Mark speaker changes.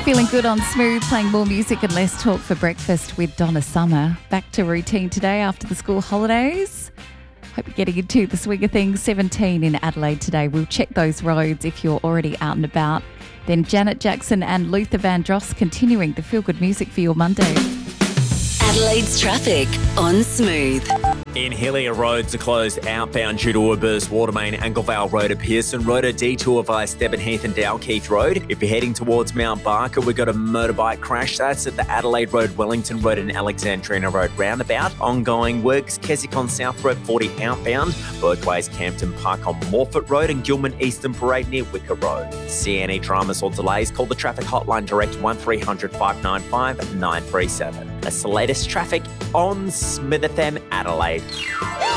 Speaker 1: Feeling good on Smooth, playing more music and less talk for breakfast with Donna Summer. Back to routine today after the school holidays. Hope you're getting into the swing of things. 17 in Adelaide today. We'll check those roads if you're already out and about. Then Janet Jackson and Luther Vandross continuing the feel-good music for your Monday.
Speaker 2: Adelaide's traffic on Smooth.
Speaker 3: In Hillier, roads are closed outbound due to a burst water main. Anglevale Road at Pearson Road, a detour via Stebbin Heath and Dalkeith Road. If you're heading towards Mount Barker, we've got a motorbike crash. That's at the Adelaide Road, Wellington Road and Alexandrina Road roundabout. Ongoing works, Keswick South Road 40 outbound. Both ways, Campton Park on Morford Road and Gilman Eastern Parade near Wicker Road. See any dramas or delays, call the traffic hotline direct 1300 595 937. That's the latest traffic on Smith FM Adelaide.